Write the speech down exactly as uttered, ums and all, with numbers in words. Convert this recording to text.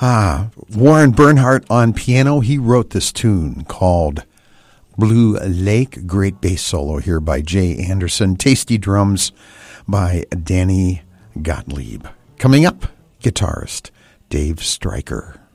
Ah, Warren Bernhardt on piano. He wrote this tune called Blue Lake. Great bass solo here by Jay Anderson. Tasty drums by Danny Gottlieb. Coming up, guitarist Dave Stryker.